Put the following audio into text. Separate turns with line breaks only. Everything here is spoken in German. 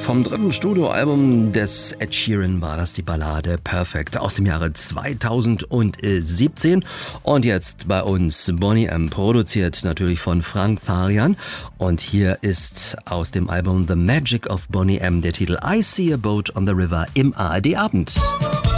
Vom dritten Studioalbum des Ed Sheeran war das die Ballade Perfect aus dem Jahre 2017. Und jetzt bei uns Boney M, produziert natürlich von Frank Farian. Und hier ist aus dem Album The Magic of Boney M der Titel I See a Boat on the River im ARD Abend.